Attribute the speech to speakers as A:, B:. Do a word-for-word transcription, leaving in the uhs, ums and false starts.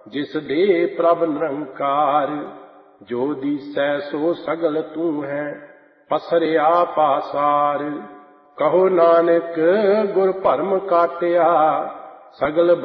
A: जिस दे प्रभ निरंकार। जो दिसै सो सगल तू है, पसरिया पासार। कहो नानक गुर भरम काटिया, सगल